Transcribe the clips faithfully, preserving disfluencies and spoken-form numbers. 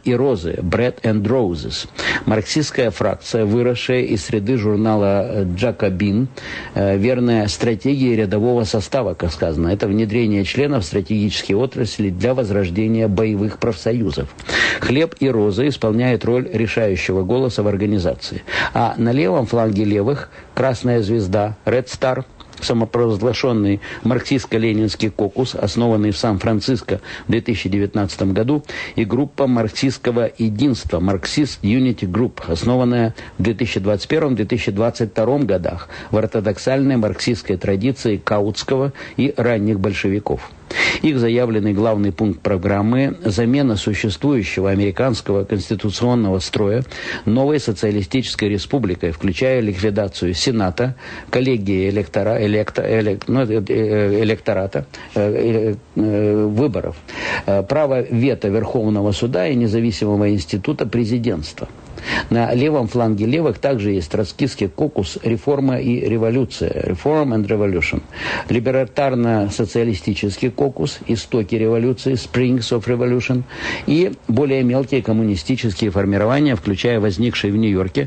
и розы» «Bread and Roses». Марксистская фракция, выросшая из среды журнала «Джакобин», верная стратегии рядового состава, как сказано. Это внедрение членов стратегической отрасли для возрождения боевых профсоюзов. «Хлеб и розы» исполняет роль решающего голоса в организации. А на левом фланге левых «Красная звезда» «Red Star», самопровозглашенный марксистско-ленинский кокус, основанный в Сан-Франциско в две тысячи девятнадцатом году, и группа марксистского единства Marxist Unity Group, основанная в две тысячи двадцать первом — две тысячи двадцать втором годах в ортодоксальной марксистской традиции Каутского и ранних большевиков. Их заявленный главный пункт программы – замена существующего американского конституционного строя новой социалистической республикой, включая ликвидацию Сената, коллегии электора, электро, элект, ну, электората, э, э, выборов, э, право вето Верховного суда и независимого института президентства. На левом фланге левых также есть троцкистский кокус «Реформа и революция» (Reform and Revolution), либертарно-социалистический кокус «Истоки революции» (Springs of Revolution) и более мелкие коммунистические формирования, включая возникший в Нью-Йорке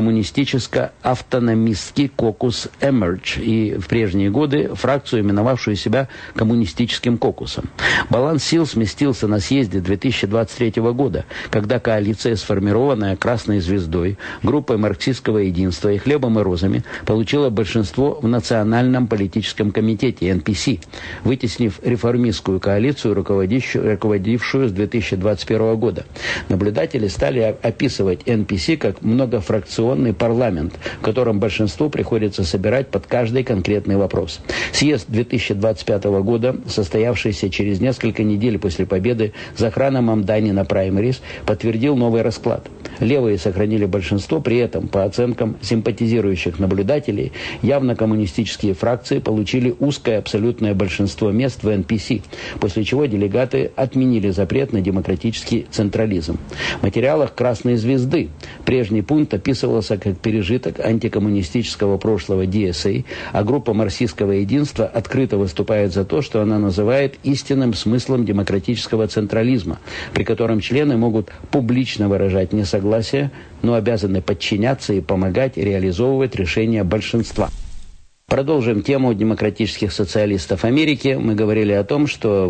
коммунистическо-автономистский кокус «Emerge» и в прежние годы фракцию, именовавшую себя коммунистическим кокусом. Баланс сил сместился на съезде две тысячи двадцать третьего года, когда коалиция, сформированная Красной звездой, группой марксистского единства и «Хлебом и розами», получила большинство в Национальном политическом комитете эн пи си, вытеснив реформистскую коалицию, руководившую с две тысячи двадцать первого года. Наблюдатели стали описывать эн пи си как многофракционный парламент, в котором большинство приходится собирать под каждый конкретный вопрос. Съезд две тысячи двадцать пятого года, состоявшийся через несколько недель после победы Захрана Мамдани на праймерис, подтвердил новый расклад. Левые сохранили большинство, при этом, по оценкам симпатизирующих наблюдателей, явно коммунистические фракции получили узкое абсолютное большинство мест в эн пи си, после чего делегаты отменили запрет на демократический централизм. В материалах «Красной звезды» прежний пункт описывался как пережиток антикоммунистического прошлого ди эс эй, а группа марксистского единства открыто выступает за то, что она называет истинным смыслом демократического централизма, при котором члены могут публично выражать несогласие, но обязаны подчиняться и помогать реализовывать решения большинства. Продолжим тему демократических социалистов Америки. Мы говорили о том, что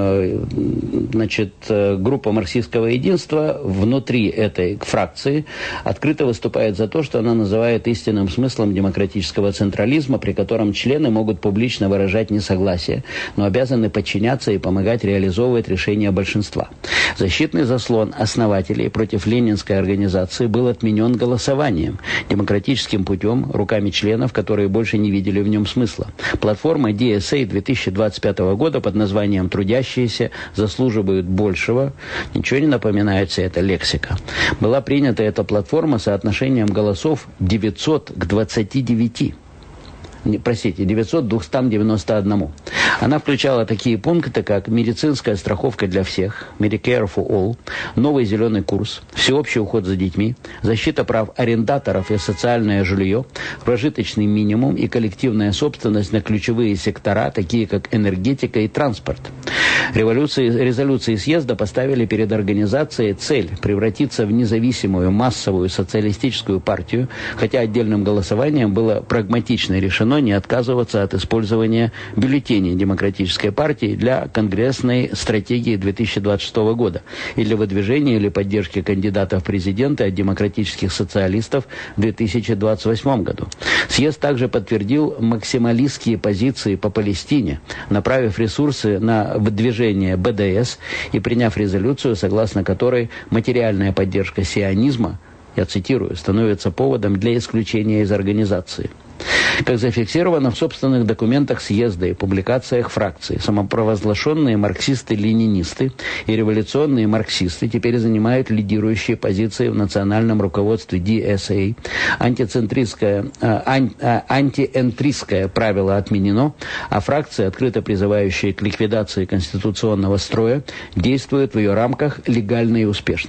значит, группа марксистского единства внутри этой фракции открыто выступает за то, что она называет истинным смыслом демократического централизма, при котором члены могут публично выражать несогласие, но обязаны подчиняться и помогать реализовывать решения большинства. Защитный заслон основателей против ленинской организации был отменен голосованием, демократическим путем, руками членов, которые больше не видели в нем смысла. Платформа ди эс эй две тысячи двадцать пятого года под названием «Трудящиеся заслуживают большего» ничего не напоминает вся эта лексика. Была принята эта платформа соотношением голосов девятьсот к двадцати девяти. Не, простите, девятьсот к двухстам девяноста одному. Она включала такие пункты, как медицинская страховка для всех, Medicare for All, новый зеленый курс, всеобщий уход за детьми, защита прав арендаторов и социальное жилье, прожиточный минимум и коллективная собственность на ключевые сектора, такие как энергетика и транспорт. Революции, резолюции съезда поставили перед организацией цель превратиться в независимую массовую социалистическую партию, хотя отдельным голосованием было прагматично решено не отказываться от использования бюллетеней Демократической партии для конгрессной стратегии две тысячи двадцать шестого года и для выдвижения или поддержки кандидатов в президенты от демократических социалистов в две тысячи двадцать восьмом году. Съезд также подтвердил максималистские позиции по Палестине, направив ресурсы на выдвижение бэ дэ эс и приняв резолюцию, согласно которой материальная поддержка сионизма, я цитирую, становится поводом для исключения из организации. Как зафиксировано в собственных документах съезда и публикациях фракции, самопровозглашенные марксисты-ленинисты и революционные марксисты теперь занимают лидирующие позиции в национальном руководстве ди эс эй. Антицентристское, а, ан, а, антиэнтристское правило отменено, а фракции, открыто призывающие к ликвидации конституционного строя, действуют в ее рамках легально и успешно.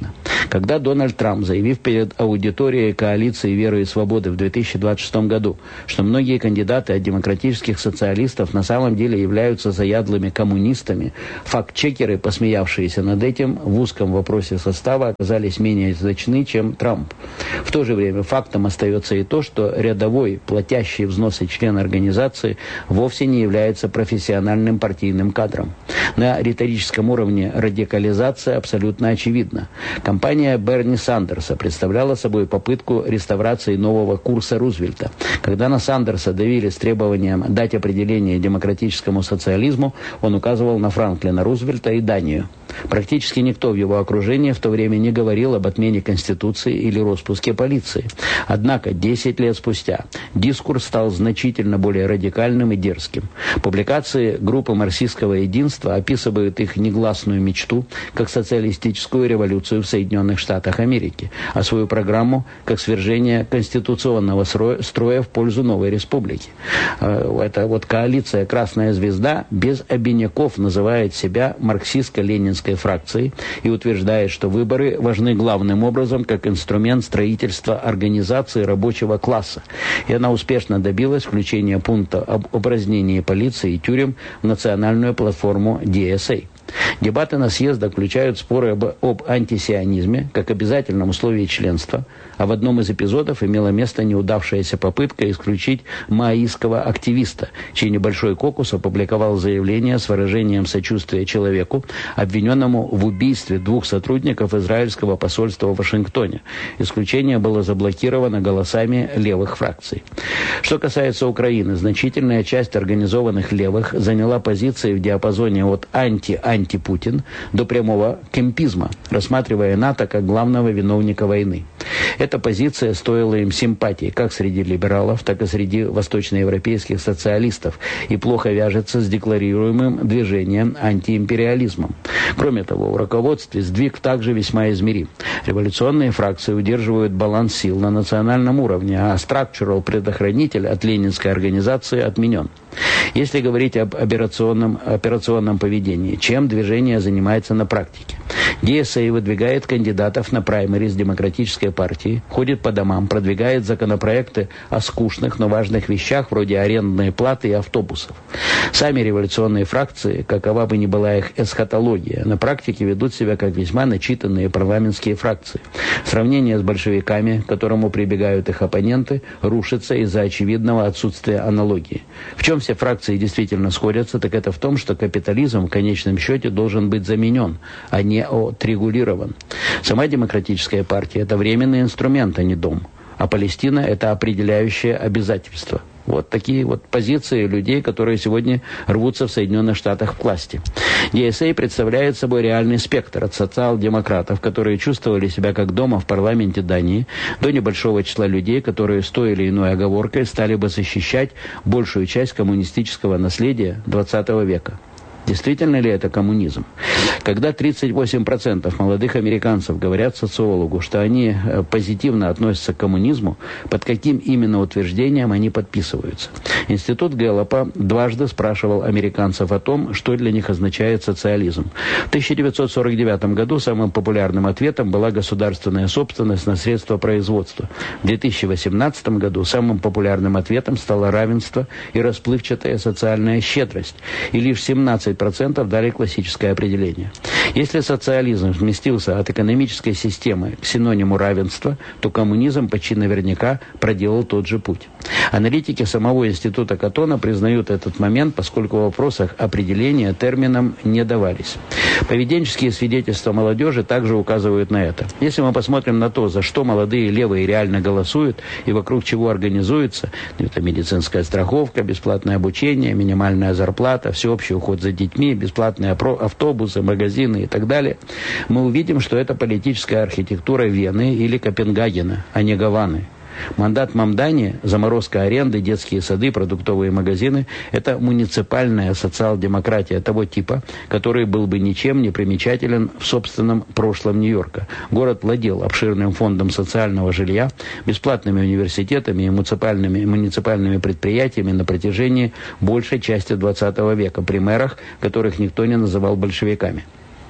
Когда Дональд Трамп, заявив перед аудиторией коалиции «Веры и свободы» в две тысячи двадцать шестом году, что многие кандидаты от демократических социалистов на самом деле являются заядлыми коммунистами, факт-чекеры, посмеявшиеся над этим, в узком вопросе состава оказались менее точны, чем Трамп. В то же время фактом остается и то, что рядовой, платящий взносы член организации, вовсе не является профессиональным партийным кадром. На риторическом уровне радикализация абсолютно очевидна. Кампания Берни Сандерса представляла собой попытку реставрации нового курса Рузвельта. Когда на Сандерса давили с требованием дать определение демократическому социализму, он указывал на Франклина Рузвельта и Данию. Практически никто в его окружении в то время не говорил об отмене Конституции или распуске полиции. Однако десять лет спустя дискурс стал значительно более радикальным и дерзким. Публикации группы марксистского единства описывают их негласную мечту как социалистическую революцию в Соединенных Штатах Америки, а свою программу как свержение конституционного строя в пользу новой республики. Это вот коалиция «Красная звезда» без обиняков называет себя марксистско-ленинской фракцией и утверждает, что выборы важны главным образом как инструмент строительства организации рабочего класса. И она успешно добилась включения пункта об упразднении полиции и тюрем в национальную платформу ди эс эй. Дебаты на съездах включают споры об, об антисионизме как обязательном условии членства, а в одном из эпизодов имела место неудавшаяся попытка исключить маоистского активиста, чей небольшой кокус опубликовал заявление с выражением сочувствия человеку, обвиненному в убийстве двух сотрудников израильского посольства в Вашингтоне. Исключение было заблокировано голосами левых фракций. Что касается Украины, значительная часть организованных левых заняла позиции в диапазоне от анти-антипутин до прямого кемпизма, рассматривая НАТО как главного виновника войны. Эта позиция стоила им симпатии как среди либералов, так и среди восточноевропейских социалистов и плохо вяжется с декларируемым движением антиимпериализмом. Кроме того, в руководстве сдвиг также весьма измерим. Революционные фракции удерживают баланс сил на национальном уровне, а structural предохранитель от ленинской организации отменен. Если говорить об операционном, операционном поведении, чем движение занимается на практике? ди эс эй выдвигает кандидатов на праймериз Демократической партии, ходит по домам, продвигает законопроекты о скучных, но важных вещах вроде арендной платы и автобусов. Сами революционные фракции, какова бы ни была их эсхатология, на практике ведут себя как весьма начитанные парламентские фракции. Сравнение с большевиками, к которому прибегают их оппоненты, рушится из-за очевидного отсутствия аналогии. В чем все фракции действительно сходятся, так это в том, что капитализм в конечном счете должен быть заменен, а не отрегулирован. Сама Демократическая партия – это временный инструмент, а не дом. А Палестина – это определяющее обязательство. Вот такие вот позиции людей, которые сегодня рвутся в Соединенных Штатах к власти. ди эс эй представляет собой реальный спектр от социал-демократов, которые чувствовали себя как дома в парламенте Дании, до небольшого числа людей, которые с той или иной оговоркой стали бы защищать большую часть коммунистического наследия двадцатого века. Действительно ли это коммунизм? Когда тридцать восемь процентов молодых американцев говорят социологу, что они позитивно относятся к коммунизму, под каким именно утверждением они подписываются? Институт Гэллопа дважды спрашивал американцев о том, что для них означает социализм. В тысяча девятьсот сорок девятом году самым популярным ответом была государственная собственность на средства производства. В две тысячи восемнадцатом году самым популярным ответом стало равенство и расплывчатая социальная щедрость. И лишь семнадцать процентов дали классическое определение. Если социализм сместился от экономической системы к синониму равенства, то коммунизм почти наверняка проделал тот же путь. Аналитики самого института Каттона признают этот момент, поскольку в вопросах определения терминам не давались. Поведенческие свидетельства молодежи также указывают на это. Если мы посмотрим на то, за что молодые левые реально голосуют и вокруг чего организуются, это медицинская страховка, бесплатное обучение, минимальная зарплата, всеобщий уход за детьми, бесплатные автобусы, магазины и так далее, мы увидим, что это политическая архитектура Вены или Копенгагена, а не Гаваны. Мандат Мамдани, заморозка аренды, детские сады, продуктовые магазины – это муниципальная социал-демократия того типа, который был бы ничем не примечателен в собственном прошлом Нью-Йорка. Город владел обширным фондом социального жилья, бесплатными университетами и муниципальными, муниципальными предприятиями на протяжении большей части двадцатого века при мэрах, которых никто не называл большевиками.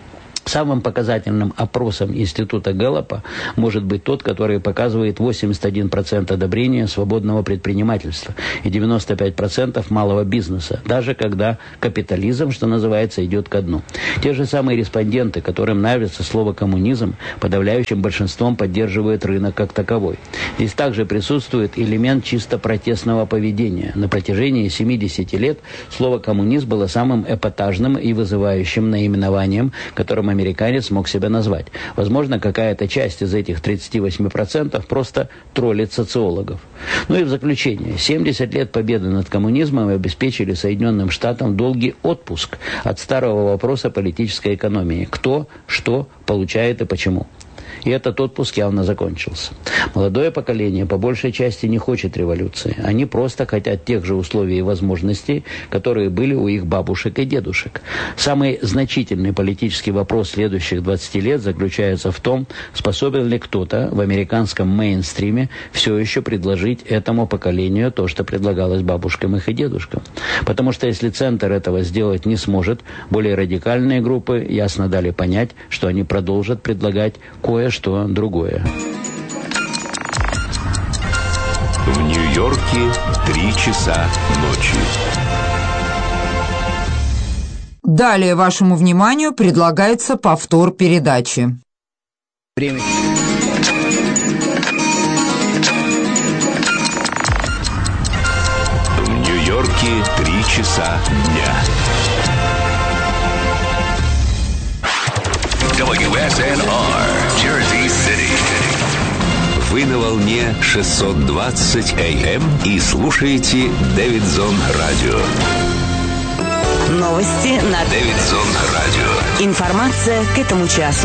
Самым показательным опросом Института Гэллопа может быть тот, который показывает восемьдесят один процент одобрения свободного предпринимательства и девяносто пять процентов малого бизнеса, даже когда капитализм, что называется, идет ко дну. Те же самые респонденты, которым нравится слово «коммунизм», подавляющим большинством поддерживают рынок как таковой. Здесь также присутствует элемент чисто протестного поведения. На протяжении семидесяти лет слово «коммунизм» было самым эпатажным и вызывающим наименованием, которым американец мог себя назвать. Возможно, какая-то часть из этих тридцати восьми процентов просто троллит социологов. Ну и в заключение. семьдесят лет победы над коммунизмом обеспечили Соединенным Штатам долгий отпуск от старого вопроса политической экономии. Кто, что получает и почему. И этот отпуск явно закончился. Молодое поколение по большей части не хочет революции. Они просто хотят тех же условий и возможностей, которые были у их бабушек и дедушек. Самый значительный политический вопрос следующих двадцати лет заключается в том, способен ли кто-то в американском мейнстриме все еще предложить этому поколению то, что предлагалось бабушкам их и дедушкам. Потому что если центр этого сделать не сможет, более радикальные группы ясно дали понять, что они продолжат предлагать кое что другое. В Нью-Йорке три часа ночи. Далее вашему вниманию предлагается повтор передачи. Время. В Нью-Йорке три часа дня. дабл ю эс эн ар, Jersey City. Вы на волне шестьсот двадцать эй эм и слушаете Дэвидсон Радио. Новости на Дэвидсон Радио. Информация к этому часу.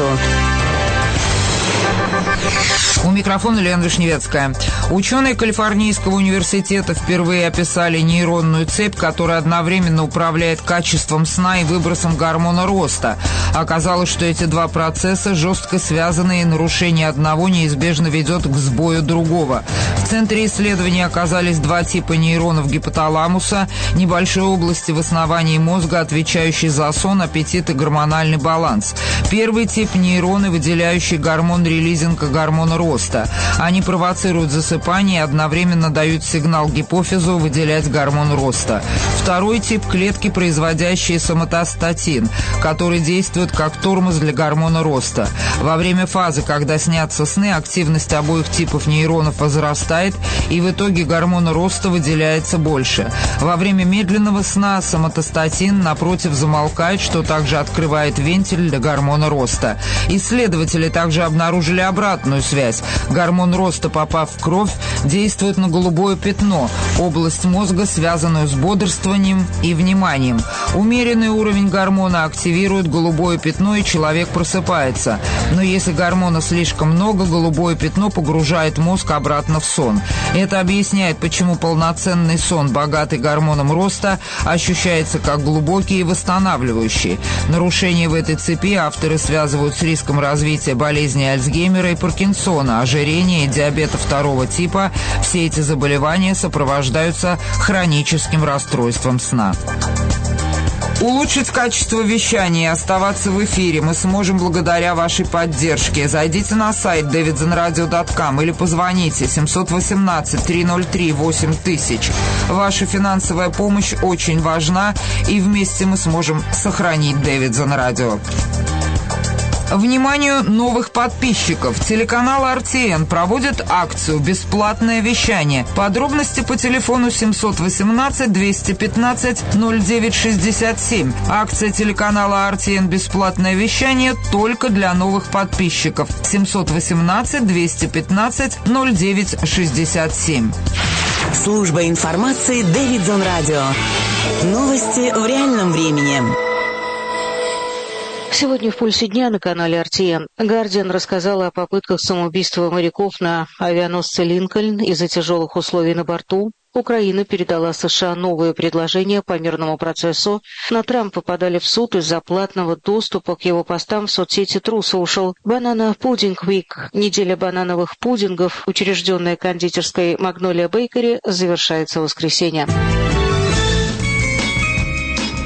У микрофона Лена Вишневецкая. Ученые Калифорнийского университета впервые описали нейронную цепь, которая одновременно управляет качеством сна и выбросом гормона роста. Оказалось, что эти два процесса жестко связаны, и нарушение одного неизбежно ведет к сбою другого. В центре исследования оказались два типа нейронов гипоталамуса, небольшой области в основании мозга, отвечающей за сон, аппетит и гормональный баланс. Первый тип – нейроны, выделяющие гормон релизинга гормона роста. Они провоцируют засыпание и одновременно дают сигнал гипофизу выделять гормон роста. Второй тип – клетки, производящие соматостатин, который действует как тормоз для гормона роста. Во время фазы, когда снятся сны, активность обоих типов нейронов возрастает, и в итоге гормона роста выделяется больше. Во время медленного сна соматостатин, напротив, замолкает, что также открывает вентиль для гормона роста. Исследователи также обнаружили обратную связь. Гормон роста, попав в кровь, действует на голубое пятно, область мозга, связанную с бодрствованием и вниманием. Умеренный уровень гормона активирует голубое пятно, и человек просыпается. Но если гормона слишком много, голубое пятно погружает мозг обратно в сон. Это объясняет, почему полноценный сон, богатый гормоном роста, ощущается как глубокий и восстанавливающий. Нарушения в этой цепи авторы связывают с риском развития болезни Альцгеймера и Паркинсона, ожирения и диабета второго типа. Все эти заболевания сопровождаются хроническим расстройством сна. Улучшить качество вещания и оставаться в эфире мы сможем благодаря вашей поддержке. Зайдите на сайт дэвидсон радио точка ком или позвоните семь один восемь три ноль три восемь тысяч. Ваша финансовая помощь очень важна, и вместе мы сможем сохранить Дэвидсон Радио. Вниманию новых подписчиков. Телеканал эр ти эн проводит акцию «Бесплатное вещание». Подробности по телефону семь один восемь двести пятнадцать ноль девять шестьдесят семь. Акция телеканала эр ти эн «Бесплатное вещание» только для новых подписчиков. семь один восемь двести пятнадцать ноль девять шестьдесят семь. Служба информации Дэвидсон Радио. Новости в реальном времени. Сегодня в «Пульсе дня» на канале эр ти эн «Гардиан» рассказала о попытках самоубийства моряков на авианосце «Линкольн» из-за тяжелых условий на борту. Украина передала США новые предложения по мирному процессу. На Трампа подали в суд из-за платного доступа к его постам в соцсети True Social. Банана Пудинг Week, неделя банановых пудингов, учрежденная кондитерской Magnolia Bakery, завершается в воскресенье.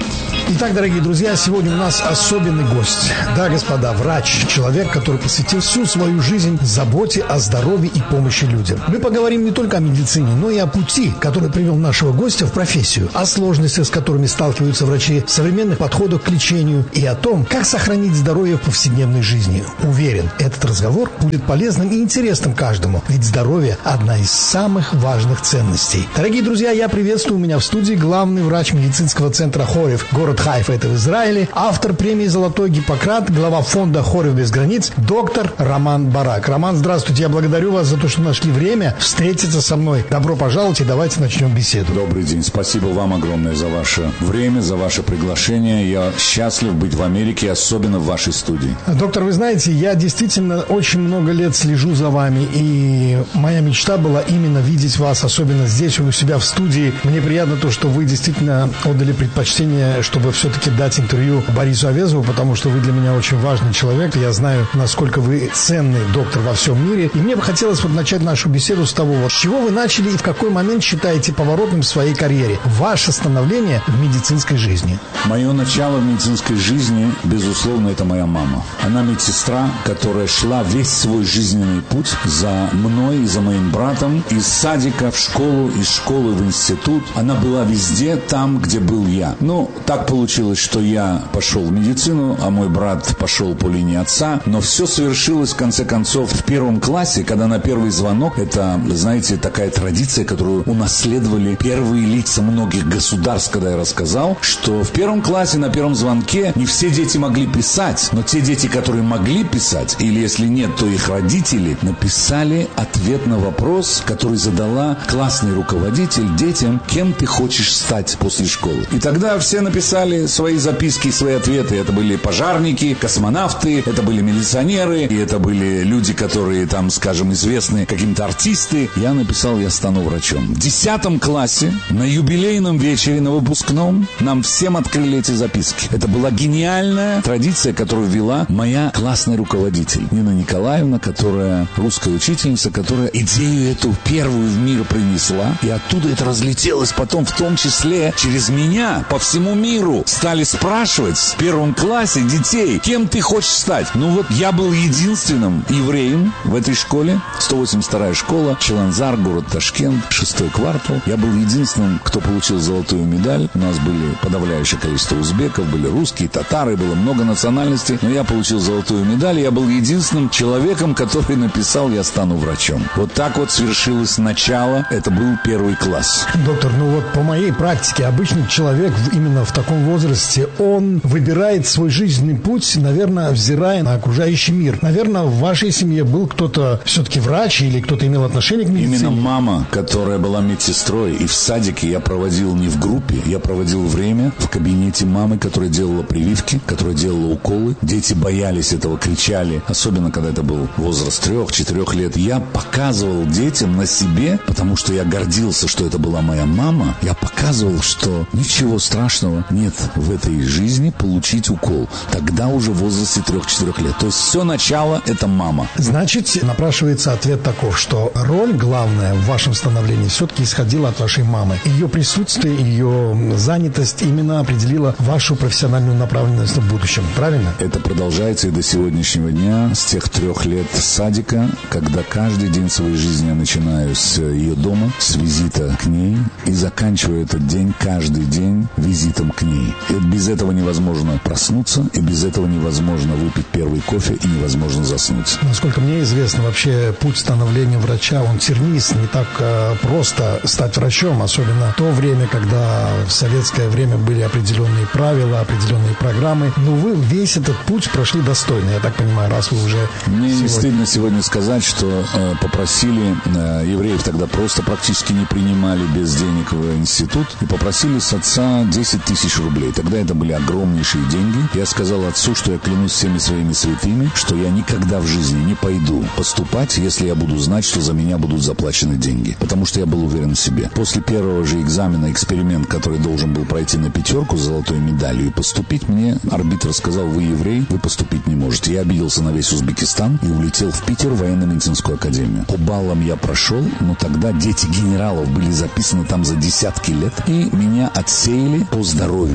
Итак, дорогие друзья, сегодня у нас особенный гость. Да, господа, врач, человек, который посвятил всю свою жизнь заботе о здоровье и помощи людям. Мы поговорим не только о медицине, но и о пути, который привел нашего гостя в профессию, о сложностях, с которыми сталкиваются врачи, современных подходах к лечению и о том, как сохранить здоровье в повседневной жизни. Уверен, этот разговор будет полезным и интересным каждому, ведь здоровье – одна из самых важных ценностей. Дорогие друзья, я приветствую у меня в студии главный врач медицинского центра Хорев, город Хайфа, это в Израиле, автор премии «Золотой Гиппократ», глава фонда «Хорев без границ», доктор Роман Барак. Роман, здравствуйте, я благодарю вас за то, что нашли время встретиться со мной. Добро пожаловать и давайте начнем беседу. Добрый день, спасибо вам огромное за ваше время, за ваше приглашение. Я счастлив быть в Америке, особенно в вашей студии. Доктор, вы знаете, я действительно очень много лет слежу за вами, и моя мечта была именно видеть вас, особенно здесь, у себя в студии. Мне приятно то, что вы действительно отдали предпочтение, чтобы все-таки дать интервью Борису Авезову, потому что вы для меня очень важный человек. Я знаю, насколько вы ценный доктор во всем мире. И мне бы хотелось вот начать нашу беседу с того, вот, с чего вы начали и в какой момент считаете поворотным в своей карьере, ваше становление в медицинской жизни. Мое начало в медицинской жизни, безусловно, это моя мама. Она медсестра, которая шла весь свой жизненный путь за мной и за моим братом, из садика в школу, из школы в институт. Она была везде, там, где был я. Ну, так получилось, что я пошел в медицину, а мой брат пошел по линии отца. Но все совершилось, в конце концов, в первом классе, когда на первый звонок, это, знаете, такая традиция, которую унаследовали первые лица многих государств, когда я рассказал, что в первом классе на первом звонке не все дети могли писать, но те дети, которые могли писать, или если нет, то их родители, написали ответ на вопрос, который задала классный руководитель детям: кем ты хочешь стать после школы. И тогда все написали свои записки, свои ответы. Это были пожарники, космонавты, это были милиционеры, и это были люди, которые там, скажем, известны, каким-то артисты. Я написал: я стану врачом. В десятом классе на юбилейном вечере, на выпускном, нам всем открыли эти записки. Это была гениальная традиция, которую ввела моя классная руководитель Нина Николаевна, которая русская учительница, которая идею эту первую в мир принесла. И оттуда это разлетелось потом, в том числе через меня, по всему миру. Стали спрашивать в первом классе детей: кем ты хочешь стать? Ну вот я был единственным евреем в этой школе. сто восемьдесят вторая школа, Челанзар, город Ташкент, шестой квартал. Я был единственным, кто получил золотую медаль. У нас были подавляющее количество узбеков, были русские, татары, было много национальностей. Но я получил золотую медаль. Я был единственным человеком, который написал: я стану врачом. Вот так вот свершилось начало. Это был первый класс. Доктор, ну вот по моей практике обычный человек именно в таком возрасте, он выбирает свой жизненный путь, наверное, взирая на окружающий мир. Наверное, в вашей семье был кто-то все-таки врач или кто-то имел отношение к медицине? Именно мама, которая была медсестрой, и в садике я проводил не в группе, я проводил время в кабинете мамы, которая делала прививки, которая делала уколы. Дети боялись этого, кричали, особенно когда это был возраст трех-четырех лет. Я показывал детям на себе, потому что я гордился, что это была моя мама. Я показывал, что ничего страшного нет в этой жизни получить укол. Тогда уже в возрасте трех-четырех лет. То есть все начало — это мама. Значит, напрашивается ответ таков, что роль главная в вашем становлении все-таки исходила от вашей мамы. Ее присутствие, ее занятость именно определила вашу профессиональную направленность в будущем. Правильно? Это продолжается и до сегодняшнего дня, с тех трех лет садика, когда каждый день своей жизни я начинаю с ее дома, с визита к ней, и заканчиваю этот день, каждый день, визитом к ней. И без этого невозможно проснуться, и без этого невозможно выпить первый кофе, и невозможно заснуть. Насколько мне известно, вообще путь становления врача, он тернист, не так э, просто стать врачом, особенно в то время, когда в советское время были определенные правила, определенные программы. Но вы весь этот путь прошли достойно, я так понимаю, раз вы уже... Мне сегодня... не стыдно сегодня сказать, что э, попросили, э, евреев тогда просто практически не принимали без денег в институт, и попросили с отца десять тысяч рублей. Тогда это были огромнейшие деньги. Я сказал отцу, что я клянусь всеми своими святыми, что я никогда в жизни не пойду поступать, если я буду знать, что за меня будут заплачены деньги. Потому что я был уверен в себе. После первого же экзамена, эксперимент, который должен был пройти на пятерку с золотой медалью и поступить, мне арбитр сказал: вы еврей, вы поступить не можете. Я обиделся на весь Узбекистан и улетел в Питер, в военно-медицинскую академию. По баллам я прошел, но тогда дети генералов были записаны там за десятки лет, и меня отсеяли по здоровью.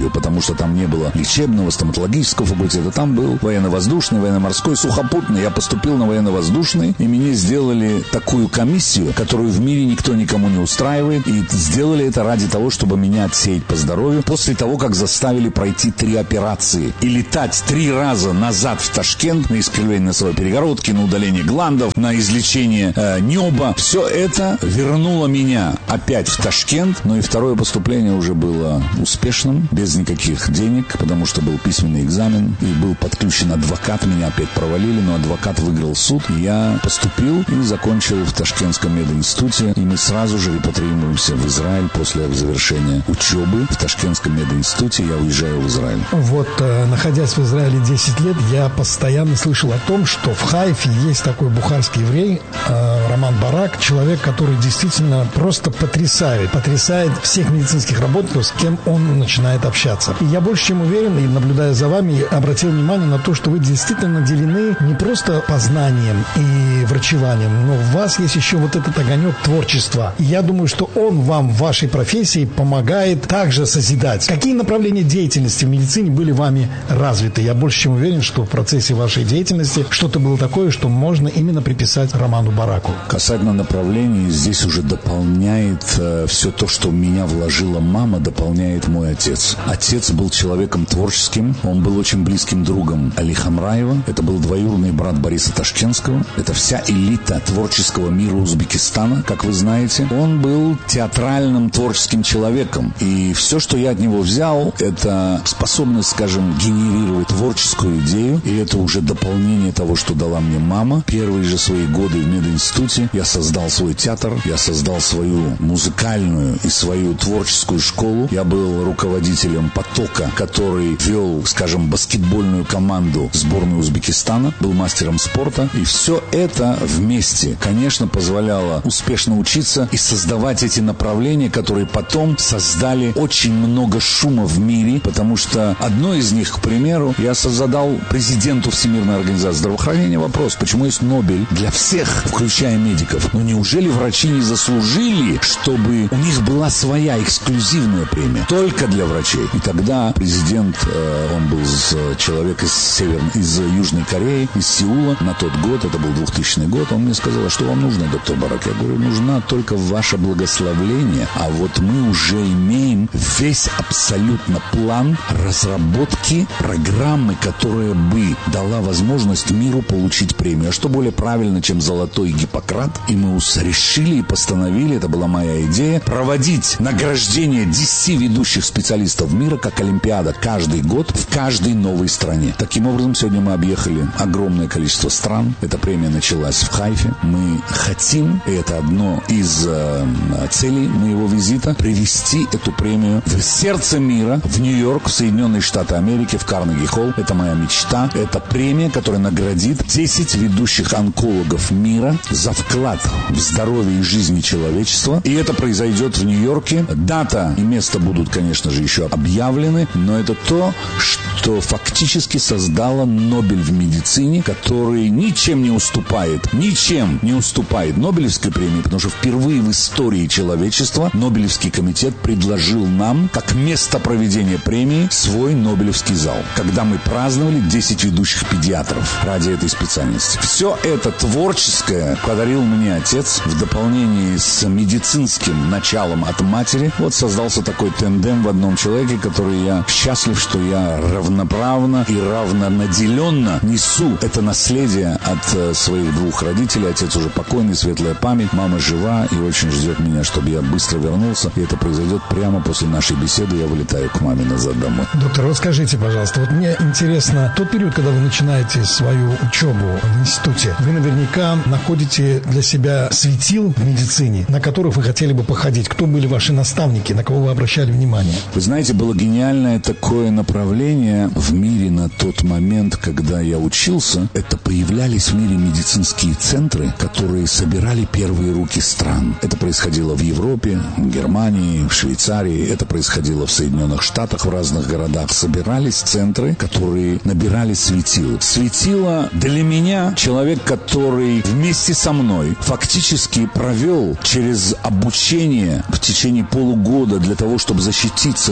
здоровью, потому что там не было лечебного, стоматологического факультета. Там был военно-воздушный, военно-морской, сухопутный. Я поступил на военно-воздушный, и мне сделали такую комиссию, которую в мире никто никому не устраивает. И сделали это ради того, чтобы меня отсеять по здоровью. После того, как заставили пройти три операции и летать три раза назад в Ташкент на искривление носовой перегородки, на удаление гландов, на излечение э, неба. Все это вернуло меня опять в Ташкент. Но и второе поступление уже было успешным, без никаких денег, потому что был письменный экзамен, и был подключен адвокат. Меня опять провалили, но адвокат выиграл суд. Я поступил и закончил в Ташкентском мединституте, и мы сразу же репатриируемся в Израиль после завершения учебы в Ташкентском мединституте. Я уезжаю в Израиль. Вот, э, находясь в Израиле десять лет, я постоянно слышал о том, что в Хайфе есть такой бухарский еврей, э, Роман Барак, человек, который действительно просто потрясает, потрясает всех медицинских работников, с кем он начинает общаться. И я больше чем уверен, и наблюдая за вами, обратил внимание на то, что вы действительно наделены не просто познанием и врачеванием, но у вас есть еще вот этот огонек творчества. И я думаю, что он вам в вашей профессии помогает также созидать. Какие направления деятельности в медицине были вами развиты? Я больше чем уверен, что в процессе вашей деятельности что-то было такое, что можно именно приписать Роману Бараку. Касательно направлений, здесь уже дополняет э, все то, что в меня вложила мама, дополняет мой отец. Отец был человеком творческим, он был очень близким другом Али Хамраева. Это был двоюродный брат Бориса Ташкентского. Это вся элита творческого мира Узбекистана, как вы знаете. Он был театральным творческим человеком. И все, что я от него взял, это способность, скажем, генерировать творческую идею. И это уже дополнение того, что дала мне мама. Первые же свои годы в мединституте я создал свой театр, я создал свою музыкальную и свою творческую школу. Я был руководителем потока, который вел, скажем, баскетбольную команду сборной Узбекистана, был мастером спорта. И все это вместе, конечно, позволяло успешно учиться и создавать эти направления, которые потом создали очень много шума в мире, потому что одно из них, к примеру, я задал президенту Всемирной организации здравоохранения вопрос, почему есть Нобель для всех, включая медиков. Но неужели врачи не заслужили, чтобы у них была своя эксклюзивная премия только для врачей? И тогда президент, он был человек из Северной, из Южной Кореи, из Сеула на тот год, это был двухтысячный год, он мне сказал, а что вам нужно, доктор Барак? Я говорю, нужна только ваше благословление, а вот мы уже имеем весь абсолютно план разработки программы, которая бы дала возможность миру получить премию. А что более правильно, чем золотой Гиппократ? И мы решили и постановили, это была моя идея, проводить награждение десяти ведущих специалистов мира, как Олимпиада, каждый год в каждой новой стране. Таким образом, сегодня мы объехали огромное количество стран. Эта премия началась в Хайфе. Мы хотим, и это одно из э, целей моего визита, привести эту премию в сердце мира, в Нью-Йорк, в Соединенные Штаты Америки, в Карнеги-холл. Это моя мечта. Это премия, которая наградит десять ведущих онкологов мира за вклад в здоровье и жизни человечества. И это произойдет в Нью-Йорке. Дата и место будут, конечно же, еще объявлены, но это то, что фактически создало Нобель в медицине, который ничем не уступает, ничем не уступает Нобелевской премии, потому что впервые в истории человечества Нобелевский комитет предложил нам, как место проведения премии, свой Нобелевский зал, когда мы праздновали десять ведущих педиатров ради этой специальности. Все это творческое подарил мне отец в дополнении с медицинским началом от матери. Вот создался такой тандем в одном человеке, который я счастлив, что я равноправно и равнонаделенно несу это наследие от своих двух родителей. Отец уже покойный, светлая память. Мама жива и очень ждет меня, чтобы я быстро вернулся. И это произойдет прямо после нашей беседы. Я вылетаю к маме назад домой. Доктор, вот скажите, пожалуйста, вот мне интересно, тот период, когда вы начинаете свою учебу в институте, вы наверняка находите для себя светил в медицине, на которых вы хотели бы походить. Кто были ваши наставники, на кого вы обращали внимание? Вы знаете, было гениальное такое направление в мире на тот момент, когда я учился. Это появлялись в мире медицинские центры, которые собирали первые руки стран. Это происходило в Европе, в Германии, в Швейцарии. Это происходило в Соединенных Штатах, в разных городах. Собирались центры, которые набирали светило. Светило для меня человек, который вместе со мной фактически провел через обучение в течение полугода для того, чтобы защититься и подтвердить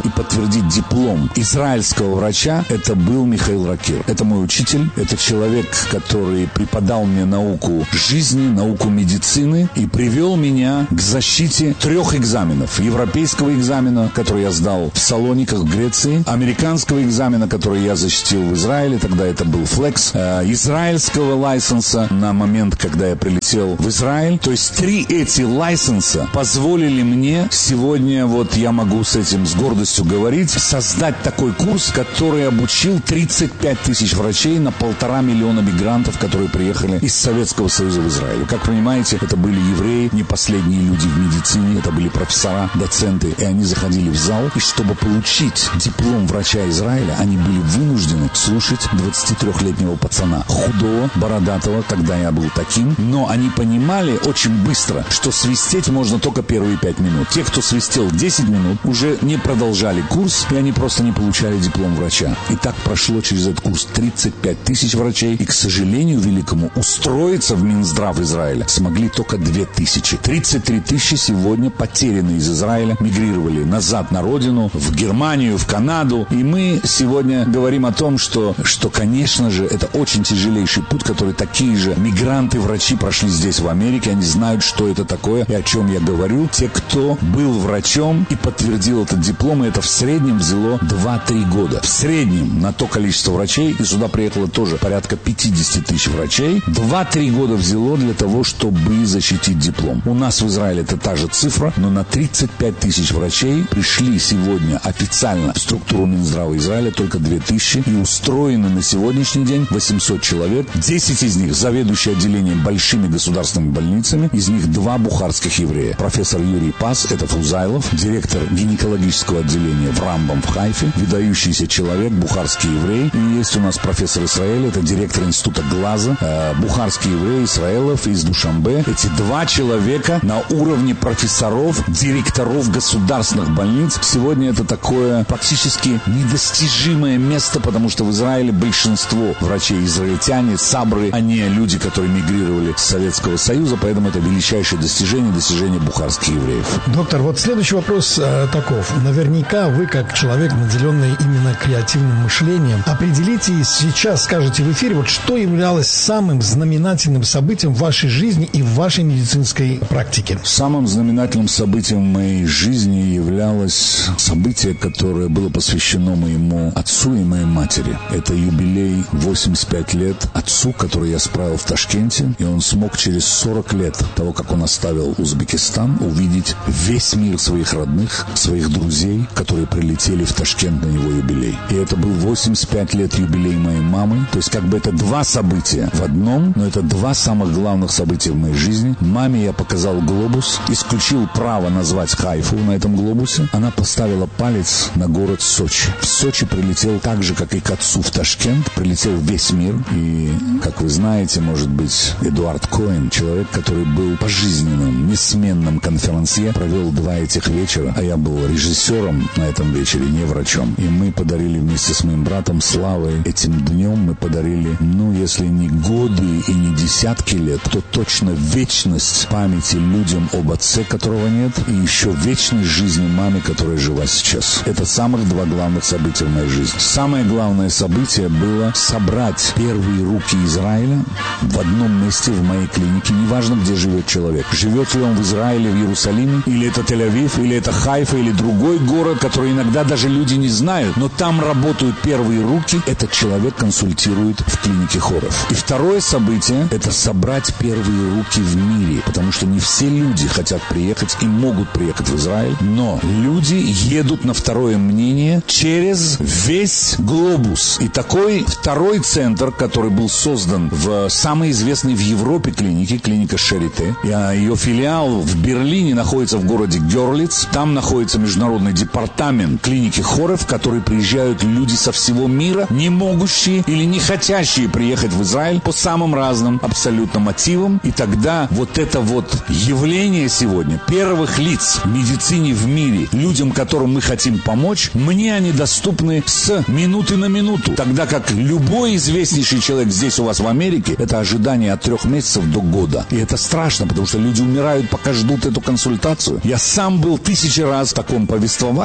подтвердить диплом израильского врача, это был Михаил Ракир. Это мой учитель, это человек, который преподал мне науку жизни, науку медицины и привел меня к защите трех экзаменов. Европейского экзамена, который я сдал в Салониках, в Греции, американского экзамена, который я защитил в Израиле, тогда это был Flex, э, израильского лайсенса на момент, когда я прилетел в Израиль. То есть три эти лайсенса позволили мне сегодня, вот я могу с этим с гордостью говорить, создать такой курс, который обучил тридцать пять тысяч врачей на полтора миллиона мигрантов, которые приехали из Советского Союза в Израиль. Как вы понимаете, это были евреи, не последние люди в медицине, это были профессора, доценты, и они заходили в зал, и чтобы получить диплом врача Израиля, они были вынуждены слушать двадцатитрёхлетнего пацана, худого, бородатого, тогда я был таким, но они понимали очень быстро, что свистеть можно только первые пять минут. Те, кто свистел десять минут, уже не продолжали курс, и они просто не получали диплом врача. И так прошло через этот курс тридцать пять тысяч врачей, и, к сожалению великому, устроиться в Минздрав Израиля смогли только две тысячи. тридцать три тысячи сегодня потеряны из Израиля, мигрировали назад на родину, в Германию, в Канаду. И мы сегодня говорим о том, что, что конечно же, это очень тяжелейший путь, который такие же мигранты-врачи прошли здесь, в Америке. Они знают, что это такое и о чем я говорю. Те, кто был врачом и подтвердил этот диплом, и это в среднем взяло два-три года. В среднем на то количество врачей, и сюда приехало тоже порядка пятьдесят тысяч врачей, два-три года взяло для того, чтобы защитить диплом. У нас в Израиле это та же цифра, но на тридцать пять тысяч врачей пришли сегодня официально в структуру Минздрава Израиля только две тысячи, и устроены на сегодняшний день восемьсот человек. десять из них заведующие отделением большими государственными больницами, из них два бухарских еврея. Профессор Юрий Пас, это Фузайлов, директор гинекологического отделения в Рамбам в Хайфе, выдающийся человек, бухарский еврей. И есть у нас профессор Исраэль, это директор института глаза, э, бухарский еврей Исраэлов из Душанбе. Эти два человека на уровне профессоров, директоров государственных больниц. Сегодня это такое практически недостижимое место, потому что в Израиле большинство врачей израильтяне, сабры, а не люди, которые мигрировали с Советского Союза, поэтому это величайшее достижение, достижение бухарских евреев. Доктор, вот следующий вопрос э, таков. Наверняка вы, как человек, наделенный именно креативным мышлением, определите и сейчас скажете в эфире, вот что являлось самым знаменательным событием в вашей жизни и в вашей медицинской практике. Самым знаменательным событием в моей жизни являлось событие, которое было посвящено моему отцу и моей матери. Это юбилей восемьдесят пять лет отцу, который я справил в Ташкенте, и он смог через сорок лет того, как он оставил Узбекистан, увидеть весь мир своих родных, своих друзей, которые прилетели в Ташкент на его юбилей. И это был восемьдесят пять лет юбилей моей мамы. То есть как бы это два события в одном, но это два самых главных события в моей жизни. Маме я показал глобус, исключил право назвать Хайфу на этом глобусе. Она поставила палец на город Сочи. В Сочи прилетел так же, как и к отцу в Ташкент, прилетел весь мир. И, как вы знаете, может быть, Эдуард Коэн, человек, который был пожизненным, несменным конферансье, провел два этих вечера, а я был режиссером на этом вечере, не врачом. И мы подарили вместе с моим братом Славой этим днем, мы подарили, ну, если не годы и не десятки лет, то точно вечность памяти людям об отце, которого нет, и еще вечность жизни маме, которая жива сейчас. Это самых два главных события в моей жизни. Самое главное событие было собрать первые руки Израиля в одном месте в моей клинике. Неважно, где живет человек. Живет ли он в Израиле, в Иерусалиме, или это Тель-Авив, или это Хайфа, или другой город, который иногда даже люди не знают, но там работают первые руки. Этот человек консультирует в клинике Хоров. И второе событие – это собрать первые руки в мире, потому что не все люди хотят приехать и могут приехать в Израиль, но люди едут на второе мнение через весь глобус. И такой второй центр, который был создан в самой известной в Европе клинике, клиника Шарите, ее филиал в Берлине находится в городе Гёрлиц. Там находится международный департамент клиники Хоров, в который приезжают люди со всего мира, не могущие или не хотящие приехать в Израиль по самым разным абсолютно мотивам. И тогда вот это вот явление сегодня первых лиц в медицине в мире, людям, которым мы хотим помочь, мне они доступны с минуты на минуту. Тогда как любой известнейший человек здесь у вас в Америке, это ожидание от трех месяцев до года. И это страшно, потому что люди умирают, пока ждут эту консультацию. Я сам был тысячи раз в таком повествовании, когда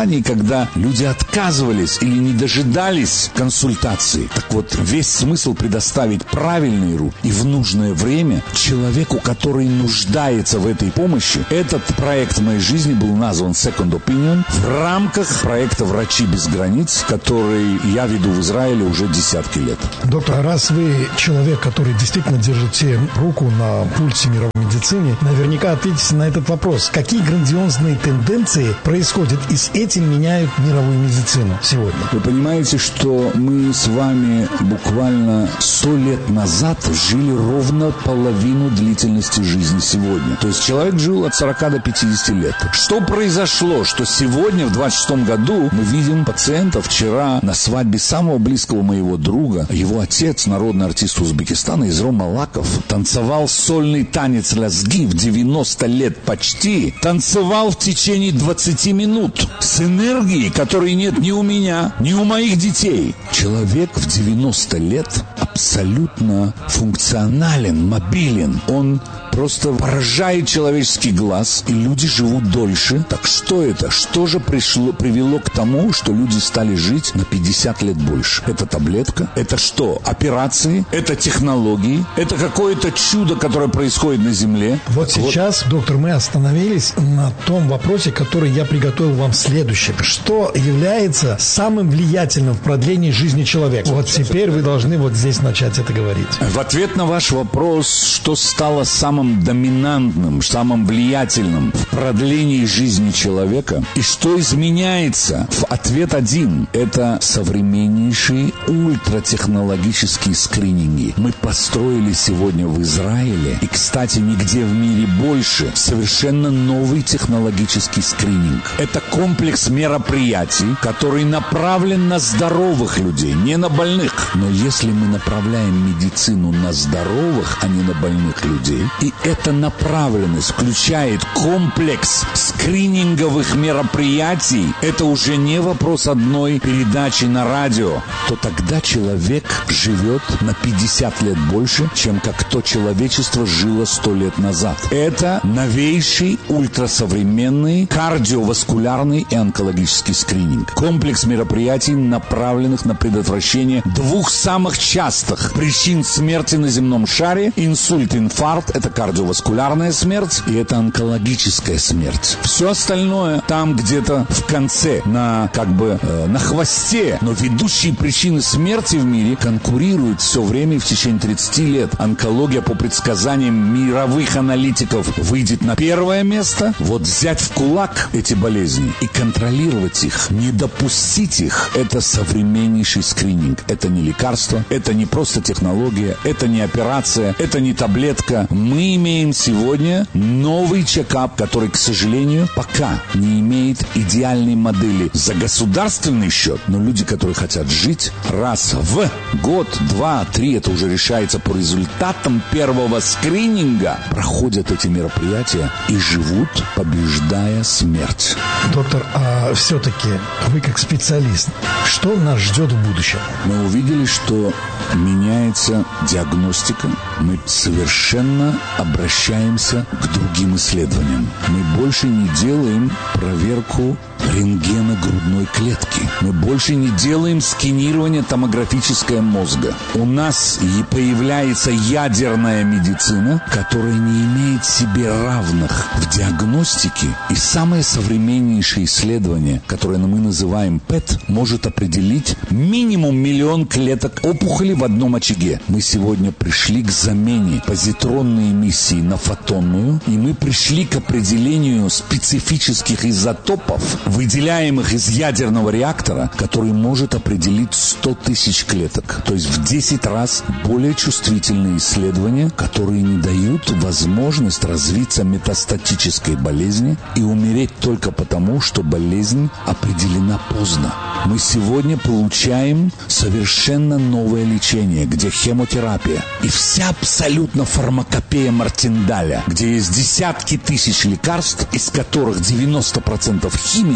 когда люди отказывались или не дожидались консультации. Так вот, весь смысл предоставить правильные руки и в нужное время человеку, который нуждается в этой помощи. Этот проект в моей жизни был назван Second Opinion в рамках проекта «Врачи без границ», который я веду в Израиле уже десятки лет. Доктор, раз вы человек, который действительно держите руку на пульсе мировой медицины, наверняка ответите на этот вопрос. Какие грандиозные тенденции происходят и с этим меняют мировую медицину сегодня? Вы понимаете, что мы с вами буквально сто лет назад жили ровно половину длительности жизни сегодня. То есть человек жил от сорока до пятидесяти лет. Что произошло, что сегодня, в двадцать шестом году, мы видим пациента вчера на свадьбе самого близкого моего друга, его отец, народный артист Узбекистана Изром Малаков, танцевал сольный танец лязги в девяносто лет почти, танцевал в течение двадцати минут с энергией, которой нет ни у меня, ни у моих детей. Человек в девяносто лет абсолютно функционален, мобилен. Он просто поражает человеческий глаз, и люди живут дольше. Так что это? Что же пришло, привело к тому, что люди стали жить на пятьдесят лет больше? Это таблетка? Это что? Операции? Это технологии? Это какое-то чудо, которое происходит на Земле? Вот сейчас, вот. Доктор, мы остановились на том вопросе, который я приготовил вам следующим. Что является самым влиятельным в продлении жизни человека? Вот теперь вы должны вот здесь начать это говорить. В ответ на ваш вопрос, что стало самым доминантным, самым влиятельным в продлении жизни человека и что изменяется, в ответ один – это современнейшие ультратехнологические скрининги. Мы построили сегодня в Израиле, и, кстати, нигде в мире больше, совершенно новый технологический скрининг. Это комплекс мероприятий, который направлен на здоровых людей, не на больных. Но если мы направляем медицину на здоровых, а не на больных людей, и эта направленность включает комплекс скрининговых мероприятий, это уже не вопрос одной передачи на радио, то тогда человек живет на пятьдесят лет больше, чем как то человечество жило сто лет назад. Это новейший ультрасовременный кардиоваскулярный и онкологический скрининг. Комплекс мероприятий, направленных на предотвращение двух самых частых причин смерти на земном шаре: инсульт, инфаркт, это кардиоваскулярная смерть, и это онкологическая смерть. Все остальное там где-то в конце, на как бы э, на хвосте. Но ведущие причины смерти в мире конкурируют все время в течение тридцати лет. Онкология, по предсказаниям мировых аналитиков, выйдет на первое место. Вот взять в кулак эти болезни и контролировать их, не допустить их, это современнейший скрининг. Это не лекарство, это не просто технология, это не операция, это не таблетка. Мы имеем сегодня новый чекап, который, к сожалению, пока не имеет идеальной модели за государственный счет. Но люди, которые хотят жить раз в год, два, три, это уже решается по результатам первого скрининга, проходят эти мероприятия и живут, побеждая смерть. Доктор, а все-таки вы как специалист, что нас ждет в будущем? Мы увидели, что меняется диагностика. Мы совершенно обращаемся к другим исследованиям. Мы больше не делаем проверку рентгена грудной клетки. Мы больше не делаем сканирование томографическое мозга. У нас и появляется ядерная медицина, которая не имеет себе равных в диагностике. И самое современнейшее исследование, которое мы называем ПЭТ, может определить минимум миллион клеток опухоли в одном очаге. Мы сегодня пришли к замене позитронной эмиссии на фотонную, и мы пришли к определению специфических изотопов, выделяемых из ядерного реактора, который может определить сто тысяч клеток. То есть в десять раз более чувствительные исследования, которые не дают возможность развиться метастатической болезни и умереть только потому, что болезнь определена поздно. Мы сегодня получаем совершенно новое лечение, где хемотерапия и вся абсолютно фармакопея Мартиндаля, где есть десятки тысяч лекарств, из которых девяносто процентов химия,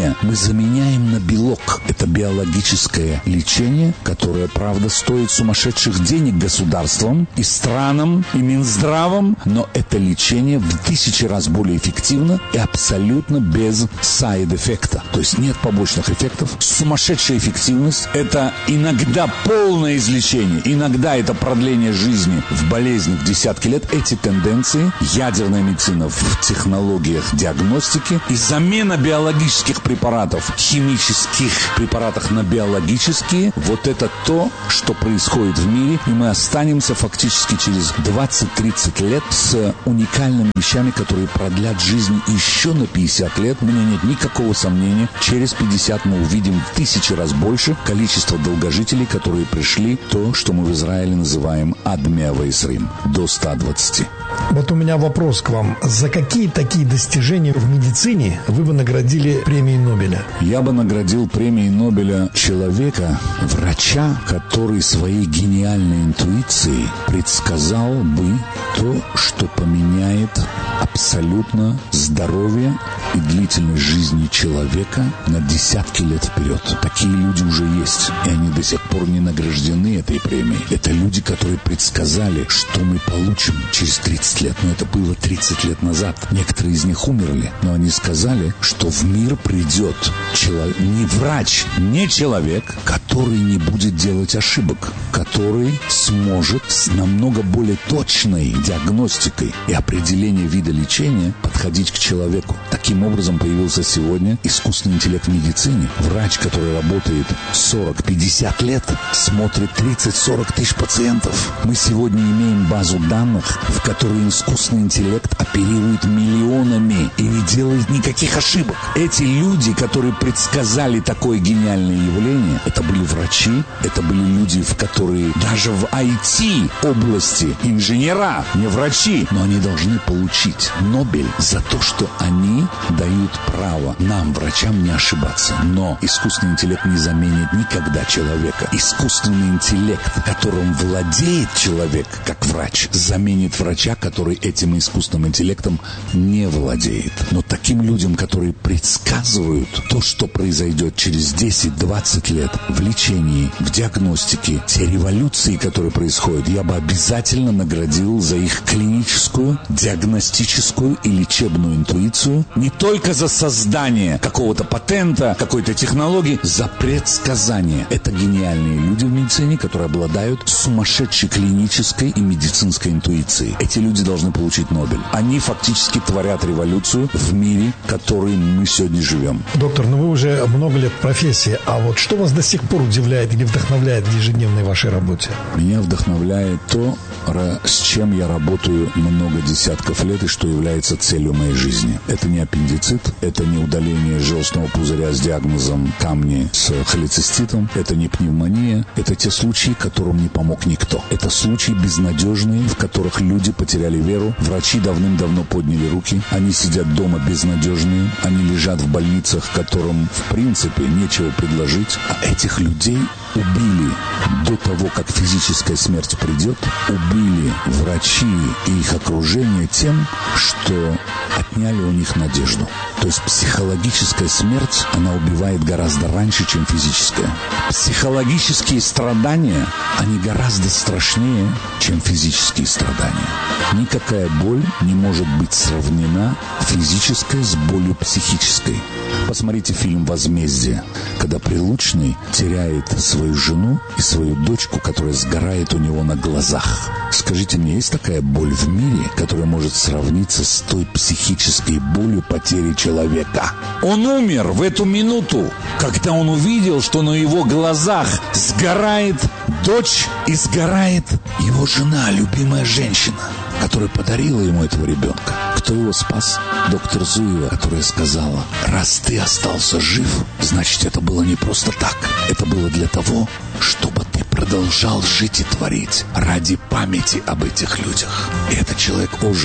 лечение мы заменяем на белок. Это биологическое лечение, которое, правда, стоит сумасшедших денег государствам и странам, и Минздравам, но это лечение в тысячи раз более эффективно и абсолютно без сайд-эффекта. То есть нет побочных эффектов. Сумасшедшая эффективность – это иногда полное излечение, иногда это продление жизни в болезнях в десятки лет. Эти тенденции, ядерная медицина в технологиях диагностики и замена биологических препаратов, химических препаратов на биологические, вот это то, что происходит в мире, и мы останемся фактически через двадцать-тридцать лет с уникальными вещами, которые продлят жизнь еще на пятьдесят лет. У меня нет никакого сомнения, через пятьдесят мы увидим в тысячи раз больше количество долгожителей, которые пришли то, что мы в Израиле называем «Адмеа Ваисрим», до ста двадцати. Вот у меня вопрос к вам. За какие такие достижения в медицине вы бы наградили премией Нобеля? Я бы наградил премией Нобеля человека, врача, который своей гениальной интуицией предсказал бы то, что поменяет абсолютно здоровье и длительность жизни человека на десятки лет вперед. Такие люди уже есть, и они до сих пор не награждены этой премией. Это люди, которые предсказали, что мы получим через тридцать лет. Но это было тридцать лет назад. Некоторые из них умерли, но они сказали, что в мир придет человек, не врач, не человек, который не будет делать ошибок, который сможет с намного более точной диагностикой и определением вида лечения подходить к человеку. Таким образом появился сегодня искусственный интеллект в медицине. Врач, который работает сорок-пятьдесят лет, смотрит тридцать-сорок тысяч пациентов. Мы сегодня имеем базу данных, в которой искусственный интеллект оперирует миллионами и не делает никаких ошибок. Эти люди, которые предсказали такое гениальное явление, это были врачи, это были люди, в которые даже в ай ти области инженера, не врачи, но они должны получить Нобель за то, что они дают право нам, врачам, не ошибаться. Но искусственный интеллект не заменит никогда человека. Искусственный интеллект, которым владеет человек, как врач, заменит врача, который этим искусственным интеллектом не владеет. Но таким людям, которые предсказывают то, что произойдет через десять-двадцать лет в лечении, в диагностике, те революции, которые происходят, я бы обязательно наградил за их клиническую, диагностическую и лечебную интуицию, не только за создание какого-то патента, какой-то технологии, за предсказание. Это гениальные люди в медицине, которые обладают сумасшедшей клинической и медицинской интуицией. Эти люди должны получить Нобель. Они фактически творят революцию в мире, в котором мы сегодня живем. Доктор, ну вы уже много лет в профессии, а вот что вас до сих пор удивляет или вдохновляет в ежедневной вашей работе? Меня вдохновляет то, с чем я работаю много десятков лет и что является целью моей жизни. Это не аппендицит, это не удаление желчного пузыря с диагнозом камни с холециститом, это не пневмония, это те случаи, которым не помог никто. Это случаи безнадежные, в которых люди потеряли веру, врачи давным-давно подняли руки, они сидят дома безнадежные, они лежат в больницах, которым в принципе нечего предложить, а этих людей убили до того, как физическая смерть придет, убили врачи и их окружение тем, что отняли у них надежду. То есть психологическая смерть, она убивает гораздо раньше, чем физическая. Психологические страдания, они гораздо страшнее, чем физические страдания. Никакая боль не может быть сравнена физической с болью психической. Посмотрите фильм «Возмездие», когда Прилучный теряет свою жену и свою дочку, которая сгорает у него на глазах. Скажите мне, есть такая боль в мире, которая может сравниться с той психической болью потери человека? Он умер в эту минуту, когда он увидел, что на его глазах сгорает дочь и сгорает его жена, любимая женщина, которая подарила ему этого ребенка. Кто его спас? Доктор Зуева, которая сказала: раз ты остался жив, значит, это было не просто так. Это было для того, чтобы ты продолжал жить и творить ради памяти об этих людях. И этот человек ожил,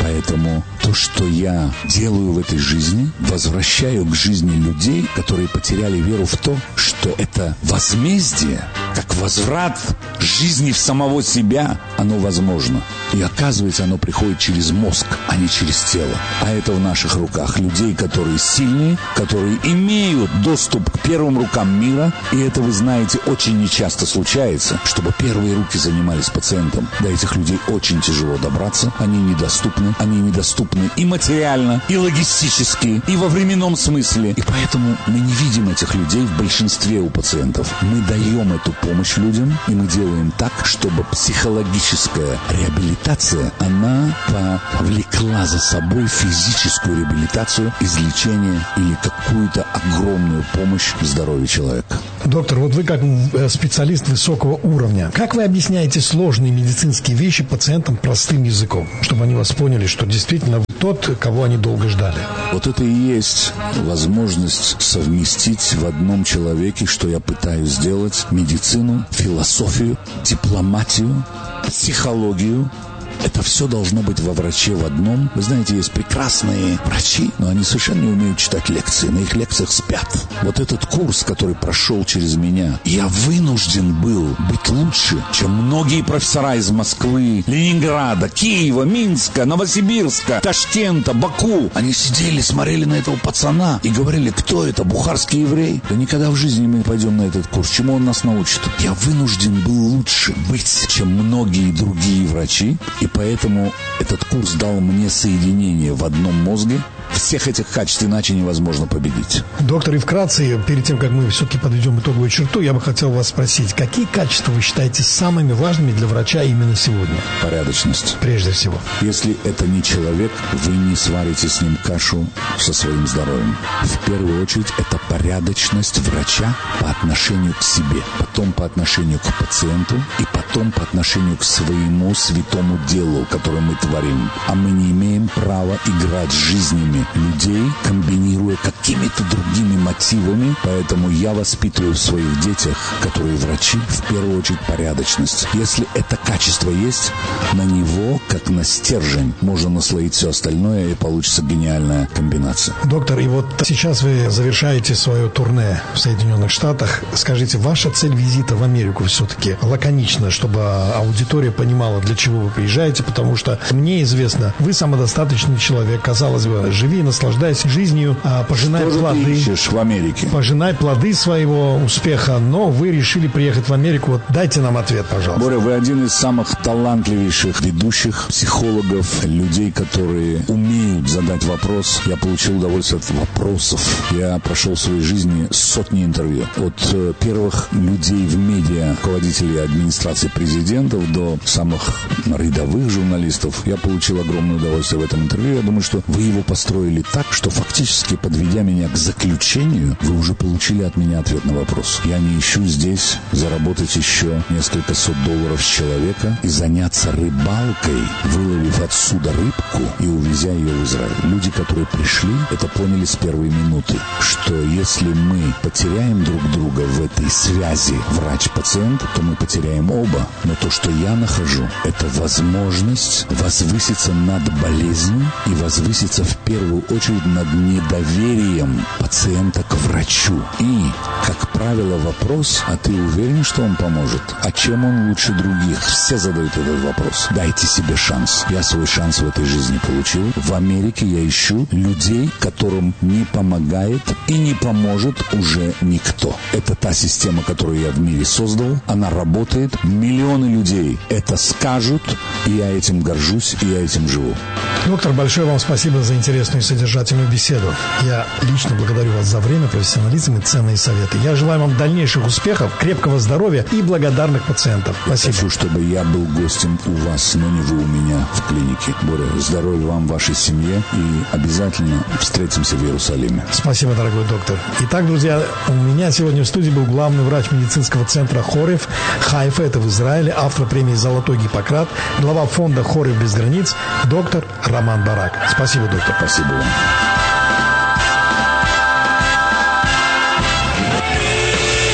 Поэтому то, что я делаю в этой жизни, возвращаю к жизни людей, которые потеряли веру в то, что это возмездие, как возврат жизни в самого себя, оно возможно. И оказывается, оно приходит через мозг, а не через тело. А это в наших руках. Людей, которые сильные, которые имеют доступ к первым рукам мира. И это, вы знаете, очень нечасто случается, чтобы первые руки занимались пациентом. До этих людей очень тяжело добраться. Они недоступны. Они недоступны и материально, и логистически, и во временном смысле. И поэтому мы не видим этих людей в большинстве у пациентов. Мы даем эту помощь людям, и мы делаем так, чтобы психологическая реабилитация, она повлекла за собой физическую реабилитацию, излечение или какую-то огромную помощь в здоровье человека. Доктор, вот вы как специалист высокого уровня, как вы объясняете сложные медицинские вещи пациентам простым языком, чтобы они вас поняли, что действительно вы тот, кого они долго ждали? Вот это и есть возможность совместить в одном человеке, что я пытаюсь сделать: медицину, философию, дипломатию, психологию. Это все должно быть во враче в одном. Вы знаете, есть прекрасные врачи, но они совершенно не умеют читать лекции. На их лекциях спят. Вот этот курс, который прошел через меня, я вынужден был быть лучше, чем многие профессора из Москвы, Ленинграда, Киева, Минска, Новосибирска, Ташкента, Баку. Они сидели, смотрели на этого пацана и говорили: кто это, бухарский еврей? Да никогда в жизни мы не пойдем на этот курс. Чему он нас научит? Я вынужден был лучше быть, чем многие другие врачи. И поэтому этот курс дал мне соединение в одном мозге. Всех этих качеств иначе невозможно победить. Доктор, и вкратце, перед тем, как мы все-таки подведем итоговую черту, я бы хотел вас спросить, какие качества вы считаете самыми важными для врача именно сегодня? Порядочность. Прежде всего. Если это не человек, вы не сварите с ним кашу со своим здоровьем. В первую очередь, это порядочность врача по отношению к себе, потом по отношению к пациенту и потом по отношению к своему святому делу, которое мы творим. А мы не имеем права играть с жизнями людей, комбинируя какими-то другими мотивами. Поэтому я воспитываю в своих детях, которые врачи, в первую очередь порядочность. Если это качество есть, на него, как на стержень, можно наслоить все остальное, и получится гениальная комбинация. Доктор, и вот сейчас вы завершаете свое турне в Соединенных Штатах. Скажите, ваша цель визита в Америку все-таки лаконично, чтобы аудитория понимала, для чего вы приезжаете, потому что мне известно, вы самодостаточный человек, казалось бы, живи, наслаждайся жизнью, пожинай Что плоды. Что ты ищешь в Америке? Пожинай плоды своего успеха, но вы решили приехать в Америку. Вот дайте нам ответ, пожалуйста. Боря, вы один из самых талантливейших ведущих, психологов, людей, которые умеют задать вопрос. Я получил удовольствие от вопросов. Я прошел в своей жизни сотни интервью. От э, первых людей в медиа, руководителей администрации президентов, до самых рядовых журналистов. Я получил огромное удовольствие в этом интервью. Я думаю, что вы его построили так, что фактически, подведя меня к заключению, вы уже получили от меня ответ на вопрос. Я не ищу здесь заработать еще несколько сот долларов с человека и заняться рыбалкой, выловив отсюда рыбку и увезя ее в Израиль. Люди, которые пришли, это поняли с первой минуты, что если мы потеряем друг друга в этой связи врач-пациент, то мы потеряем оба. Но то, что я нахожу, это возможность возвыситься над болезнью и возвыситься в первую очередь над недоверием пациента к врачу. И, как правило, вопрос: а ты уверен, что он поможет? А чем он лучше других? Все задают этот вопрос. Дайте себе шанс. Я свой шанс в этой жизни получил. В Америке я ищу людей, которым не помогает и не поможет уже никто. Это та система, которую я в мире создал. Она работает. Миллионы людей это скажут, и я этим горжусь, и я этим живу. Доктор, большое вам спасибо за интересную и содержательную беседу. Я лично благодарю вас за время, профессионализм и ценные советы. Я желаю вам дальнейших успехов, крепкого здоровья и благодарных пациентов. Спасибо. Хочу, чтобы я был гостем у вас, но не вы у меня в клинике. Боря, здоровья вам, вашей семье, и обязательно встретимся в Иерусалиме. Спасибо, дорогой доктор. Итак, друзья, у меня сегодня в студии был главный врач медицинского центра Хорев Хайфа, это в Израиле, автор премии «Золотой Гиппократ», глава фонда «Хорев без границ», доктор Роман Барак. Спасибо, доктор. Спасибо вам.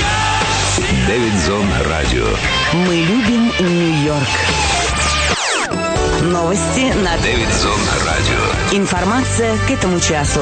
Дэвид Зон Радио. Мы любим Нью-Йорк. Новости на Дэвидсон Радио. Информация к этому часу.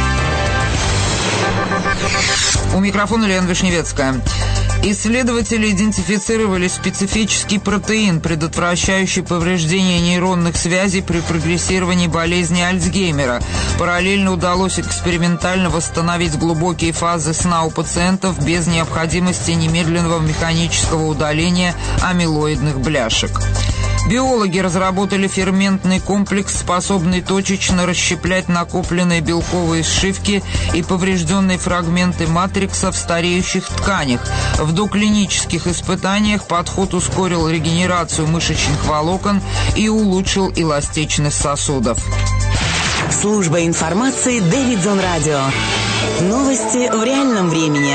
У микрофона Лена Вишневецкая. Исследователи идентифицировали специфический протеин, предотвращающий повреждение нейронных связей при прогрессировании болезни Альцгеймера. Параллельно удалось экспериментально восстановить глубокие фазы сна у пациентов без необходимости немедленного механического удаления амилоидных бляшек. Биологи разработали ферментный комплекс, способный точечно расщеплять накопленные белковые сшивки и поврежденные фрагменты матрикса в стареющих тканях. В доклинических испытаниях подход ускорил регенерацию мышечных волокон и улучшил эластичность сосудов. Служба информации Дэвидсон Радио. Новости в реальном времени.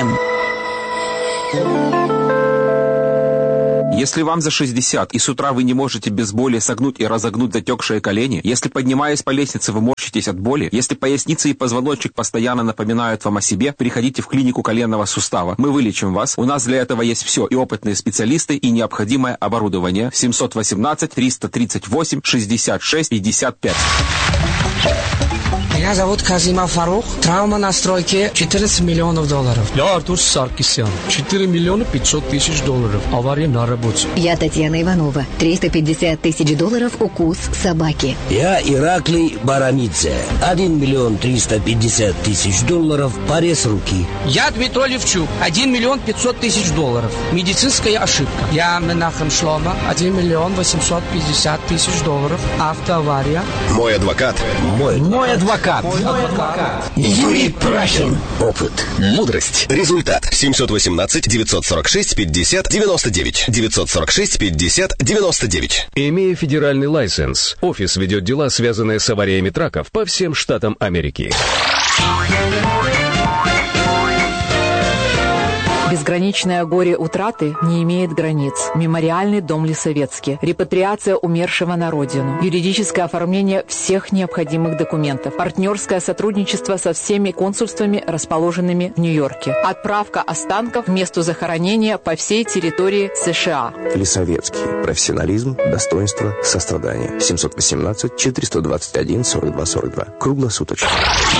Если вам за шестьдесят, и с утра вы не можете без боли согнуть и разогнуть затекшие колени, если, поднимаясь по лестнице, вы морщитесь от боли, если поясница и позвоночник постоянно напоминают вам о себе, приходите в клинику коленного сустава. Мы вылечим вас. У нас для этого есть все, и опытные специалисты, и необходимое оборудование. семьсот восемнадцать триста тридцать восемь шестьдесят шесть пятьдесят пять. Меня зовут Казимов Фарух. Травма на стройке четырнадцать миллионов долларов. Я Артур Саркисян. четыре миллиона пятьсот тысяч долларов. Авария на работе. Я Татьяна Иванова. триста пятьдесят тысяч долларов укус собаки. Я Ираклий Баранидзе. один миллион триста пятьдесят тысяч долларов. Порез руки. Я Дмитрий Левчук. один миллион пятьсот тысяч долларов. Медицинская ошибка. Я Менахем Шлома. один миллион восемьсот пятьдесят тысяч долларов. Автоавария. Мой адвокат. Мой, Мой адвокат. Мой адвокат. Юрий Прахин. Опыт. Мудрость. Результат. семьсот восемнадцать девятьсот сорок шесть пятьдесят девяносто девять. девятьсот сорок шесть пятьдесят девяносто девять. Имея федеральный лайсенс, офис ведет дела, связанные с авариями траков по всем штатам Америки. Безграничное горе утраты не имеет границ. Мемориальный дом Лисовецкий. Репатриация умершего на родину. Юридическое оформление всех необходимых документов. Партнерское сотрудничество со всеми консульствами, расположенными в Нью-Йорке. Отправка останков к месту захоронения по всей территории США. Лисовецкий. Профессионализм, достоинство, сострадание. семьсот восемнадцать четыреста двадцать один сорок два сорок два. Круглосуточно.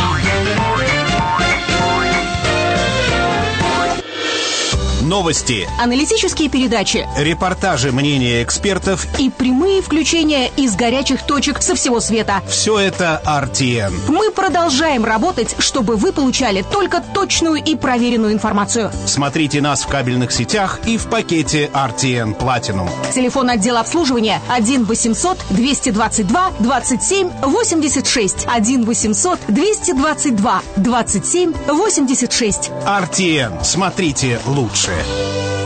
Новости, аналитические передачи, репортажи, мнения экспертов и прямые включения из горячих точек со всего света. Все это ар ти эн. Мы продолжаем работать, чтобы вы получали только точную и проверенную информацию. Смотрите нас в кабельных сетях и в пакете ар ти эн Platinum. Телефон отдела обслуживания один восемьсот двести двадцать два двадцать семь восемьдесят шесть. один восемьсот двести двадцать два двадцать семь восемьдесят шесть. ар ти эн. Смотрите лучше.